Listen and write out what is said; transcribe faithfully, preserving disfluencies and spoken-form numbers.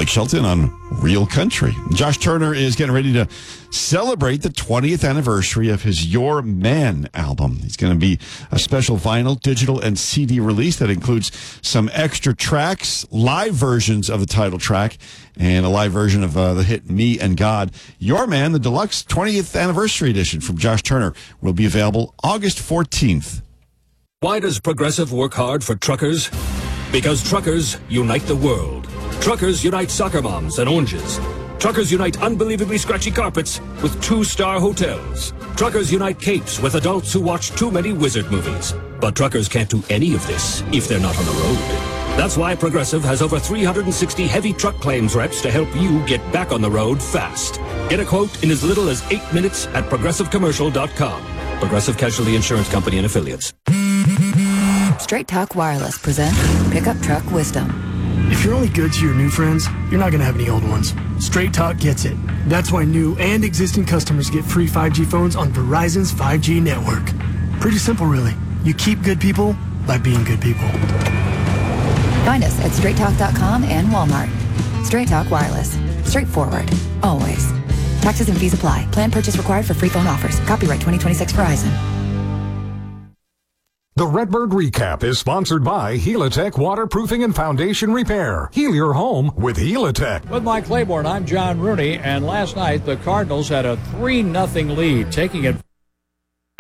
Blake Shelton on Real Country. Josh Turner is getting ready to celebrate the twentieth anniversary of his Your Man album. He's going to be a special vinyl, digital, and C D release that includes some extra tracks, live versions of the title track, and a live version of uh, the hit Me and God. Your Man, the deluxe twentieth anniversary edition from Josh Turner, will be available August fourteenth. Why does Progressive work hard for truckers? Because truckers unite the world. Truckers unite soccer moms and oranges. Truckers unite unbelievably scratchy carpets with two-star hotels. Truckers unite capes with adults who watch too many wizard movies. But truckers can't do any of this if they're not on the road. That's why Progressive has over three hundred sixty heavy truck claims reps to help you get back on the road fast. Get a quote in as little as eight minutes at progressive commercial dot com. Progressive Casualty Insurance Company and Affiliates. Straight Talk Wireless presents Pickup Truck Wisdom. If you're only good to your new friends, you're not going to have any old ones. Straight Talk gets it. That's why new and existing customers get free five G phones on Verizon's five G network. Pretty simple, really. You keep good people by being good people. Find us at straight talk dot com and Walmart. Straight Talk Wireless. Straightforward. Always. Taxes and fees apply. Plan purchase required for free phone offers. Copyright twenty twenty-six Verizon. The Redbird Recap is sponsored by Helitech Waterproofing and Foundation Repair. Heal your home with Helitech. With Mike Claiborne, I'm John Rooney, and last night the Cardinals had a three nothing lead, taking it